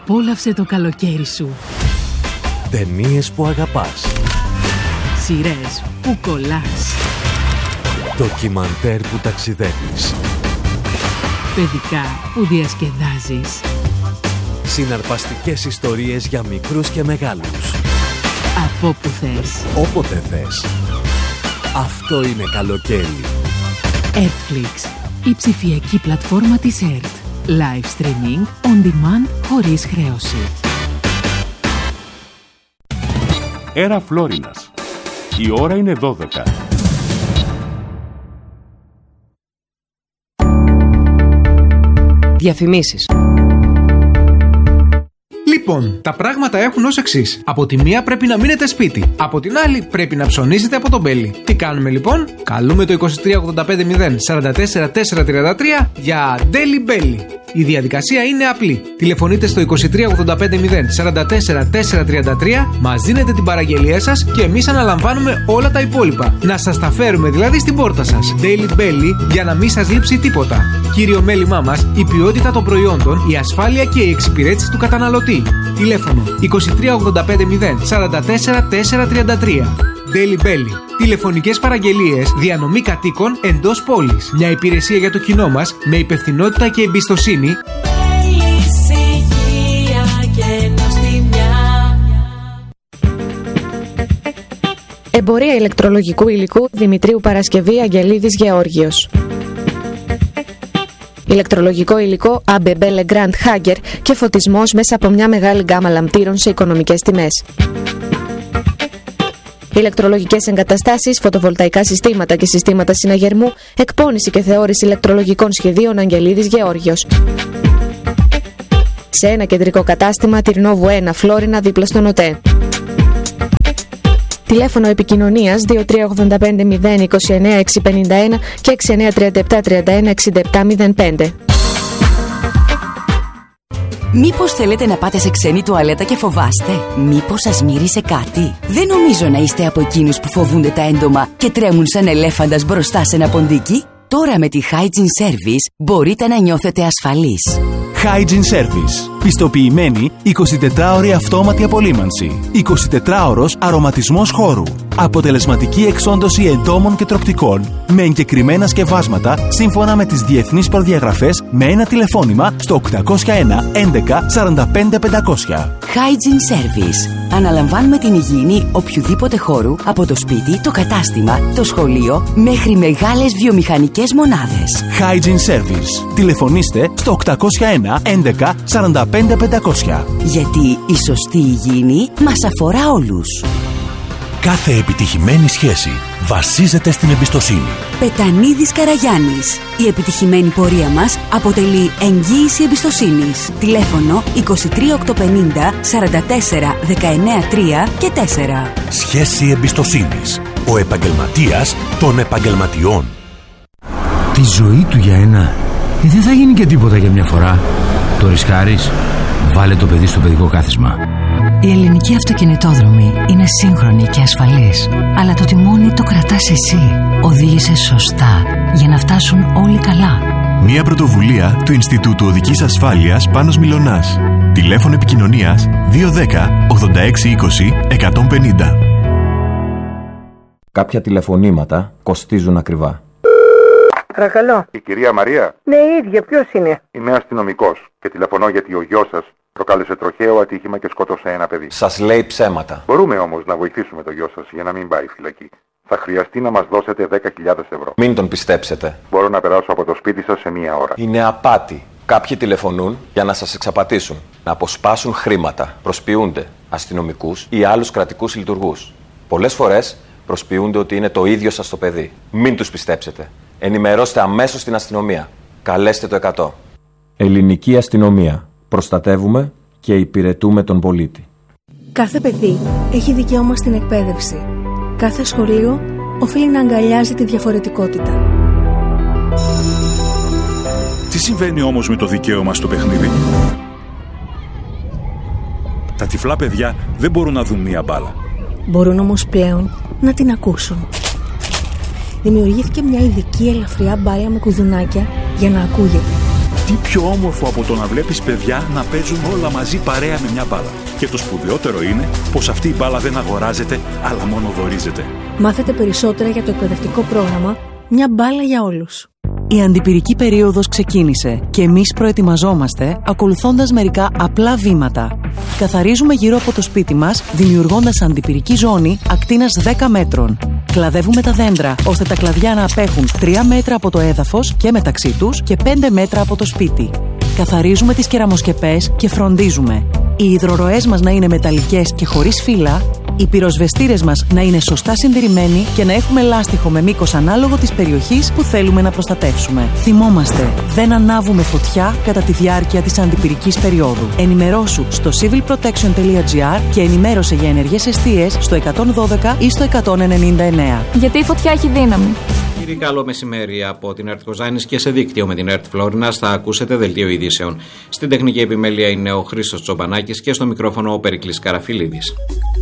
Απόλαυσε το καλοκαίρι σου. Ταινίες που αγαπάς. Σειρές που κολλάς. Ντοκιμαντέρ που ταξιδεύεις. Παιδικά που διασκεδάζεις. Συναρπαστικές ιστορίες για μικρούς και μεγάλους. Από όπου θες. Όποτε θες. Αυτό είναι καλοκαίρι. Netflix, η ψηφιακή πλατφόρμα της ΕΡΤ. Live streaming, on demand, χωρίς χρέωση. Έρα Φλόρινας. Η ώρα είναι 12. Διαφημίσεις. Λοιπόν, τα πράγματα έχουν ως εξής. Από τη μία πρέπει να μείνετε σπίτι. Από την άλλη πρέπει να ψωνίσετε από τον Μπέλι. Τι κάνουμε λοιπόν? Καλούμε το 2385 044 433 για Daily Belly. Η διαδικασία είναι απλή. Τηλεφωνείτε στο 2385 044 433, μας δίνετε την παραγγελία σας και εμείς αναλαμβάνουμε όλα τα υπόλοιπα. Να σας τα φέρουμε δηλαδή στην πόρτα σας. Daily Belly, για να μην σας λείψει τίποτα. Κύριο μέλημά μας, η ποιότητα των προϊόντων, η ασφάλεια και η εξυπηρέτηση του καταναλωτή. Τηλέφωνο 2385 044 433. Daily Belly. Τηλεφωνικές παραγγελίες, διανομή κατοίκων εντός πόλης. Μια υπηρεσία για το κοινό μας με υπευθυνότητα και εμπιστοσύνη. Εμπορία ηλεκτρολογικού υλικού Δημητρίου Παρασκευή Αγγελίδης Γεώργιος. Ηλεκτρολογικό υλικό ABB Legrand Hager και φωτισμός μέσα από μια μεγάλη γκάμα λαμπτήρων σε οικονομικές τιμές. Ηλεκτρολογικές εγκαταστάσεις, φωτοβολταϊκά συστήματα και συστήματα συναγερμού, εκπώνηση και θεώρηση ηλεκτρολογικών σχεδίων Αγγελίδης Γεώργιος. Σε ένα κεντρικό κατάστημα, Τυρνόβου 1, Φλόρινα, δίπλα στον ΟΤΕ. Τηλέφωνο επικοινωνίας 2385 029 651 και 6937 31 67 05. Μήπως θέλετε να πάτε σε ξένη τουαλέτα και φοβάστε? Μήπως σας μύρισε κάτι? Δεν νομίζω να είστε από εκείνους που φοβούνται τα έντομα και τρέμουν σαν ελέφαντας μπροστά σε ένα ποντίκι. Τώρα με τη Hygiene Service μπορείτε να νιώθετε ασφαλείς. Hygiene Service. Πιστοποιημένη 24ωρη αυτόματη απολύμανση. 24ωρος αρωματισμός χώρου. Αποτελεσματική εξόντωση εντόμων και τροκτικών με εγκεκριμένα σκευάσματα σύμφωνα με τις διεθνείς προδιαγραφές με ένα τηλεφώνημα στο 801 11 45 500. Hygiene Service. Αναλαμβάνουμε την υγιεινή οποιοδήποτε χώρου, από το σπίτι, το κατάστημα, το σχολείο μέχρι μεγάλες βιομηχανικές μονάδες. Hygiene Service. Τηλεφωνήστε στο 801 11 45 500. Γιατί η σωστή υγιεινή μας αφορά όλους. Κάθε επιτυχημένη σχέση βασίζεται στην εμπιστοσύνη. Πετανίδης Καραγιάννης. Η επιτυχημένη πορεία μας αποτελεί εγγύηση εμπιστοσύνης. Τηλέφωνο 23850 44 19 3 και 4. Σχέση εμπιστοσύνης. Ο επαγγελματίας των επαγγελματιών. Τη ζωή του για ένα. Δεν θα γίνει και τίποτα για μια φορά. Το ρισκάρεις? Βάλε το παιδί στο παιδικό κάθισμα. Η ελληνική αυτοκινητόδρομη είναι σύγχρονη και ασφαλής, αλλά το τιμόνι το κρατάς εσύ. Οδήγησε σωστά για να φτάσουν όλοι καλά. Μια πρωτοβουλία του Ινστιτούτου Οδικής Ασφάλειας Πάνος Μιλωνάς. Τηλέφωνο επικοινωνίας 210 86 20 150. Κάποια τηλεφωνήματα κοστίζουν ακριβά. Παρακαλώ. Η κυρία Μαρία? Ναι, η ίδια. Ποιος είναι? Είμαι αστυνομικός και τηλεφωνώ γιατί ο γιος σας προκάλεσε τροχαίο ατύχημα και σκότωσε ένα παιδί. Σας λέει ψέματα. Μπορούμε όμως να βοηθήσουμε το γιο σας για να μην πάει φυλακή. Θα χρειαστεί να μας δώσετε 10.000 ευρώ. Μην τον πιστέψετε. Μπορώ να περάσω από το σπίτι σας σε μία ώρα. Είναι απάτη. Κάποιοι τηλεφωνούν για να σας εξαπατήσουν, να αποσπάσουν χρήματα, προσποιούνται αστυνομικούς ή άλλους κρατικούς λειτουργούς. Πολλές φορές προσποιούνται ότι είναι το ίδιο σας το παιδί. Μην τους πιστέψετε. Ενημερώστε αμέσως την αστυνομία. Καλέστε το 100. Ελληνική αστυνομία. Προστατεύουμε και υπηρετούμε τον πολίτη. Κάθε παιδί έχει δικαίωμα στην εκπαίδευση. Κάθε σχολείο οφείλει να αγκαλιάζει τη διαφορετικότητα. Τι συμβαίνει όμως με το δικαίωμα στο παιχνίδι? Τα τυφλά παιδιά δεν μπορούν να δουν μία μπάλα. Μπορούν όμως πλέον να την ακούσουν. Δημιουργήθηκε μια ειδική ελαφριά μπάλα με κουδουνάκια για να ακούγεται. Τι πιο όμορφο από το να βλέπεις παιδιά να παίζουν όλα μαζί παρέα με μια μπάλα. Και το σπουδαιότερο είναι πως αυτή η μπάλα δεν αγοράζεται, αλλά μόνο δωρίζεται. Μάθετε περισσότερα για το εκπαιδευτικό πρόγραμμα «Μια μπάλα για όλους». Η αντιπυρική περίοδος ξεκίνησε και εμείς προετοιμαζόμαστε ακολουθώντας μερικά απλά βήματα. Καθαρίζουμε γύρω από το σπίτι μας, δημιουργώντας αντιπυρική ζώνη ακτίνας 10 μέτρων. Κλαδεύουμε τα δέντρα, ώστε τα κλαδιά να απέχουν 3 μέτρα από το έδαφος και μεταξύ τους και 5 μέτρα από το σπίτι. Καθαρίζουμε τις κεραμοσκεπές και φροντίζουμε οι υδροροές μας να είναι μεταλλικές και χωρίς φύλλα, οι πυροσβεστήρες μας να είναι σωστά συντηρημένοι και να έχουμε λάστιχο με μήκος ανάλογο της περιοχής που θέλουμε να προστατεύσουμε. Θυμόμαστε, δεν ανάβουμε φωτιά κατά τη διάρκεια της αντιπυρικής περίοδου. Ενημερώσου στο civilprotection.gr και ενημέρωσε για ενεργές εστίες στο 112 ή στο 199. Γιατί η φωτιά έχει δύναμη. Κύριε, καλό μεσημέρι από την ΕΡΤ Κοζάνης και σε δίκτυο με την ΕΡΤ Φλόρινας θα ακούσετε δελτίο ειδήσεων. Στην τεχνική επιμέλεια είναι ο Χρήστος Τσομπανάκης και στο μικρόφωνο ο Περικλής Καραφιλίδης.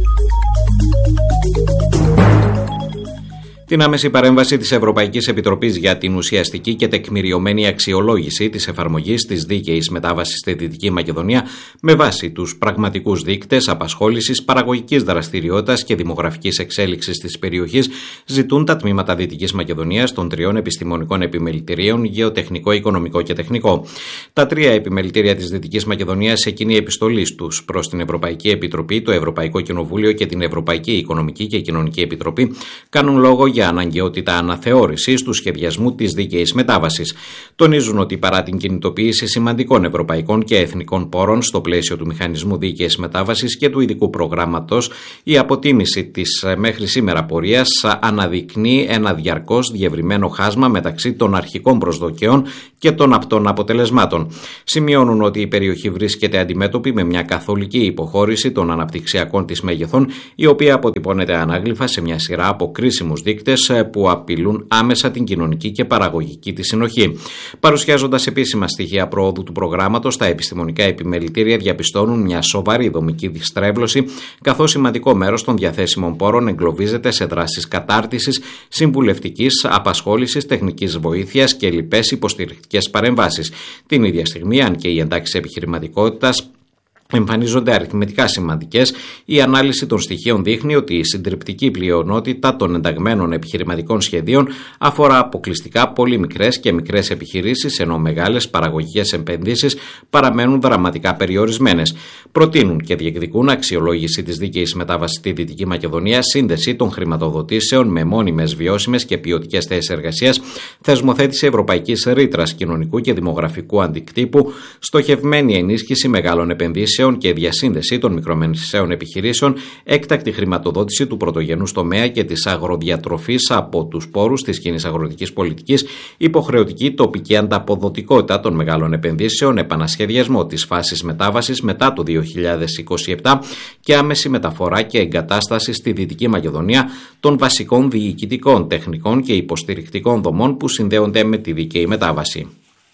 Την άμεση παρέμβαση της Ευρωπαϊκής Επιτροπής για την ουσιαστική και τεκμηριωμένη αξιολόγηση της εφαρμογής της δίκαιης μετάβασης στη Δυτική Μακεδονία με βάση τους πραγματικούς δείκτες απασχόλησης, παραγωγικής δραστηριότητας και δημογραφικής εξέλιξης της περιοχής ζητούν τα τμήματα Δυτικής Μακεδονίας των 3 επιστημονικών επιμελητηρίων γεωτεχνικό, οικονομικό και τεχνικό. Τα 3 επιμελητήρια της Δυτικής Μακεδονίας σε κοινή επιστολή τους προς την Ευρωπαϊκή Επιτροπή, το Ευρωπαϊκό Κοινοβούλιο και την Ευρωπαϊκή Οικονομική και Κοινωνική Επιτροπή κάνουν λόγο για αναγκαιότητα αναθεώρησης του σχεδιασμού της δίκαιης μετάβασης. Τονίζουν ότι παρά την κινητοποίηση σημαντικών ευρωπαϊκών και εθνικών πόρων στο πλαίσιο του μηχανισμού δίκαιης μετάβασης και του ειδικού προγράμματος, η αποτίμηση της μέχρι σήμερα πορείας αναδεικνύει ένα διαρκώς διευρυμένο χάσμα μεταξύ των αρχικών προσδοκιών και των απτών αποτελεσμάτων. Σημειώνουν ότι η περιοχή βρίσκεται αντιμέτωπη με μια καθολική υποχώρηση των αναπτυξιακών της μέγεθων, η οποία αποτυπώνεται ανάγλυφα σε μια σειρά από κρίσιμους δείκτες που απειλούν άμεσα την κοινωνική και παραγωγική της συνοχή. Παρουσιάζοντας επίσημα στοιχεία προόδου του προγράμματος, τα επιστημονικά επιμελητήρια διαπιστώνουν μια σοβαρή δομική διστρέβλωση, καθώς σημαντικό μέρος των διαθέσιμων πόρων εγκλωβίζεται σε δράσεις κατάρτισης, συμβουλευτικής, απασχόλησης, τεχνικής βοήθειας και λοιπές υποστηρικτικές παρεμβάσεις. Την ίδια στιγμή, αν και οι εντάξεις επιχειρηματικότητας εμφανίζονται αριθμητικά σημαντικές, η ανάλυση των στοιχείων δείχνει ότι η συντριπτική πλειονότητα των ενταγμένων επιχειρηματικών σχεδίων αφορά αποκλειστικά πολύ μικρές και μικρές επιχειρήσεις, ενώ μεγάλες παραγωγικές επενδύσεις παραμένουν δραματικά περιορισμένες. Προτείνουν και διεκδικούν αξιολόγηση της δίκαιης μετάβασης στη Δυτική Μακεδονία, σύνδεση των χρηματοδοτήσεων με μόνιμες, βιώσιμες και ποιοτικές θέσεις εργασίας, θεσμοθέτηση ευρωπαϊκής ρήτρας κοινωνικού και δημογραφικού αντικτύπου, στοχευμένη ενίσχυση μεγάλων επενδύσεων και διασύνδεση των μικρομεσαίων επιχειρήσεων, έκτακτη χρηματοδότηση του πρωτογενούς τομέα και της αγροδιατροφής από τους πόρους της κοινής αγροτικής πολιτικής, υποχρεωτική τοπική ανταποδοτικότητα των μεγάλων επενδύσεων, επανασχεδιασμό της φάσης μετάβασης μετά το 2027 και άμεση μεταφορά και εγκατάσταση στη Δυτική Μακεδονία των βασικών διοικητικών, τεχνικών και υποστηρικτικών δομών που συνδέονται με τη δίκαιη μετάβαση.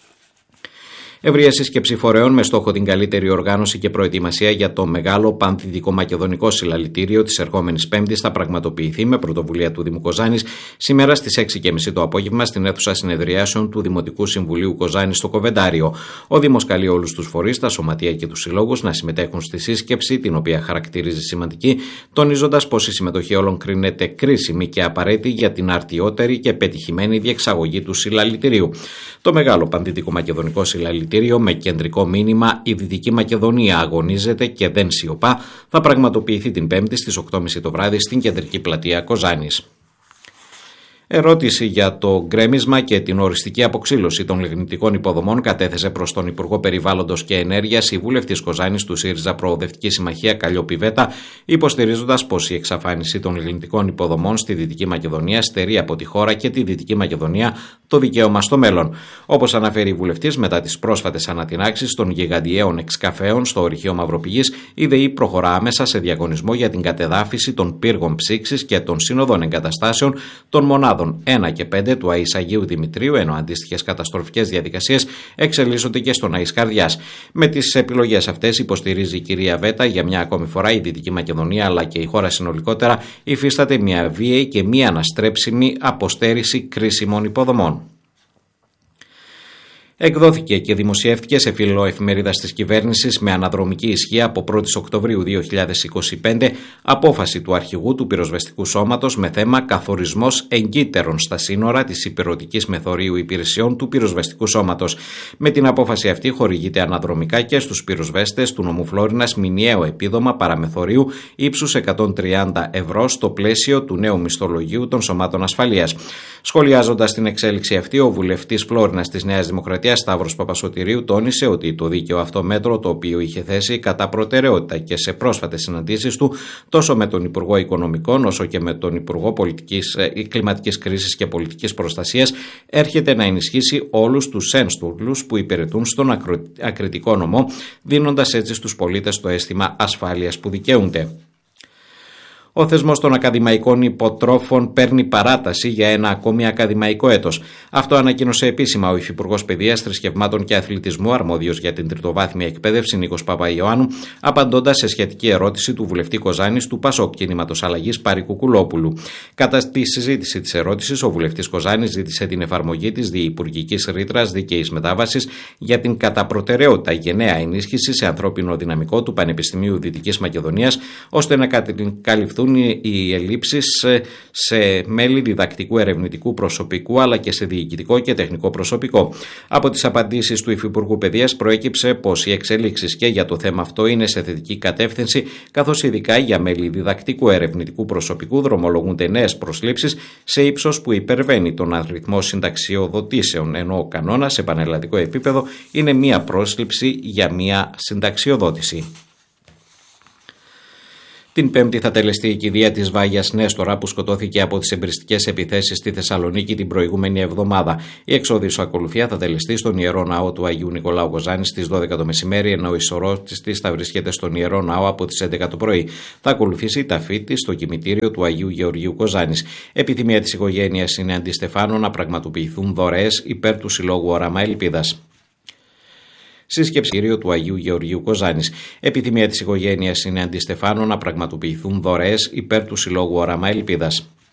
Ευρεία σύσκεψη φορέων με στόχο την καλύτερη οργάνωση και προετοιμασία για το μεγάλο πανδυτικομακεδονικό συλλαλητήριο της ερχόμενης Πέμπτης θα πραγματοποιηθεί με πρωτοβουλία του Δήμου Κοζάνης σήμερα στις 6:30 το απόγευμα στην αίθουσα συνεδριάσεων του Δημοτικού Συμβουλίου Κοζάνης στο Κοβεντάριο. Ο Δήμος καλεί όλους τους φορείς, τα σωματεία και τους συλλόγους να συμμετέχουν στη σύσκεψη, την οποία χαρακτηρίζει σημαντική, τονίζοντας πως η συμμετοχή όλων κρίνεται κρίσιμη και απαραίτητη για την αρτιότερη και πετυχημένη διεξαγωγή του συλλαλητηρίου. Το μεγάλο πανδυτικομακεδονικό συλλαλητήριο με κεντρικό μήνυμα «Η Δυτική Μακεδονία αγωνίζεται και δεν σιωπά» θα πραγματοποιηθεί την Πέμπτη στις 8:30 το βράδυ στην κεντρική πλατεία Κοζάνης. Ερώτηση για το γκρέμισμα και την οριστική αποξήλωση των λιγνητικών υποδομών κατέθεσε προς τον Υπουργό Περιβάλλοντος και Ενέργειας η βουλευτής Κοζάνης του ΣΥΡΙΖΑ Προοδευτική Συμμαχία Καλλιόπη Βέτα, υποστηρίζοντας πως η εξαφάνιση των λιγνητικών υποδομών στη Δυτική Μακεδονία στερεί από τη χώρα και τη Δυτική Μακεδονία το δικαίωμα στο μέλλον. Όπως αναφέρει η βουλευτής, μετά τις πρόσφατες ανατινάξεις των γιγαντιαίων εξκαφέων στο ορυχείο Μαυροπηγής, η ΔΕΗ προχωρά άμεσα σε διαγωνισμό για την κατεδάφιση των πύργων ψήξης και των σύνοδων εγκαταστάσεων των μονάδων 1 και 5 του ΑΙΣ Αγίου Δημητρίου, ενώ αντίστοιχες καταστροφικές διαδικασίες εξελίσσονται και στον ΑΙΣ Καρδιάς. Με τις επιλογές αυτές, υποστηρίζει η κυρία Βέτα, για μια ακόμη φορά η Δυτική Μακεδονία αλλά και η χώρα συνολικότερα υφίσταται μια βίαιη και μια αναστρέψιμη αποστέρηση κρίσιμων υποδομών. Εκδόθηκε και δημοσιεύτηκε σε φυλλοεφημερίδα της κυβέρνησης με αναδρομική ισχύ από 1η Οκτωβρίου 2025 απόφαση του αρχηγού του πυροσβεστικού σώματος με θέμα καθορισμός εγκύτερων στα σύνορα της υπηρετικής μεθορίου υπηρεσιών του πυροσβεστικού σώματος. Με την απόφαση αυτή χορηγείται αναδρομικά και στους πυροσβέστες του νομού Φλόρινας μηνιαίο επίδομα παραμεθορίου ύψους 130 ευρώ στο πλαίσιο του νέου μισθολογίου των σωμάτων ασφαλείας. Σχολιάζοντας την εξέλιξη αυτή, ο βουλευτής Φλόρινας της Νέας Δημοκρατίας Σταύρος Παπασωτηρίου τόνισε ότι το δίκαιο αυτό μέτρο, το οποίο είχε θέσει κατά προτεραιότητα και σε πρόσφατες συναντήσεις του τόσο με τον Υπουργό Οικονομικών όσο και με τον Υπουργό Κλιματικής Κρίσης και Πολιτικής Προστασίας, έρχεται να ενισχύσει όλους τους ένστουλους που υπηρετούν στον ακριτικό νομό, δίνοντας έτσι στους πολίτες το αίσθημα ασφάλειας που δικαιούνται. Ο θεσμός των ακαδημαϊκών υποτρόφων παίρνει παράταση για ένα ακόμη ακαδημαϊκό έτος. Αυτό ανακοίνωσε επίσημα ο Υφυπουργός Παιδείας, Θρησκευμάτων και Αθλητισμού, αρμόδιος για την τριτοβάθμια εκπαίδευση, Νίκος Παπαϊωάννου, απαντώντας σε σχετική ερώτηση του βουλευτή Κοζάνης του ΠΑΣΟΚ Κινήματος Αλλαγής Πάρη Κουκουλόπουλου. Κατά τη συζήτηση της ερώτησης, ο βουλευτής Κοζάνης ζήτησε την εφαρμογή της διυπουργικής ρήτρας δίκαιης μετάβασης για την κατά προτεραιότητα γενναία ενίσχυση σε ανθρώπινο δυναμικό του Πανεπιστημίου Δυτικής Μακεδονίας, ώστε να καλυφθούν οι ελλείψεις σε μέλη διδακτικού ερευνητικού προσωπικού αλλά και σε διοικητικό και τεχνικό προσωπικό. Από τις απαντήσεις του Υφυπουργού Παιδείας προέκυψε πως οι εξελίξεις και για το θέμα αυτό είναι σε θετική κατεύθυνση, καθώς ειδικά για μέλη διδακτικού ερευνητικού προσωπικού δρομολογούνται νέες προσλήψεις σε ύψος που υπερβαίνει τον αριθμό συνταξιοδοτήσεων, ενώ ο κανόνας σε πανελλαδικό επίπεδο είναι μία πρόσληψη για μία συνταξιοδότηση. Την Πέμπτη θα τελεστεί η κηδεία της Βάγιας Νέστορα που σκοτώθηκε από τις εμπριστικές επιθέσεις στη Θεσσαλονίκη την προηγούμενη εβδομάδα. Η εξόδιος ακολουθία θα τελεστεί στον Ιερό Ναό του Αγίου Νικολάου Κοζάνη στις 12 το μεσημέρι, ενώ η σωρός της θα βρίσκεται στον Ιερό Ναό από τις 11 το πρωί. Θα ακολουθήσει η ταφή της στο κημητήριο του Αγίου Γεωργίου Κοζάνης. Επιθυμία της οικογένειας είναι αντί Στεφάνου να πραγματοποιηθούν δωρεές υπέρ του Συλλόγου Όραμα Ελπίδας. Σύσκεψη του Αγίου Γεωργίου Κοζάνης. Επιθυμία της οικογένειας είναι αντί Στεφάνου να πραγματοποιηθούν δωρεές υπέρ του Συλλόγου Όραμα Ελπίδας.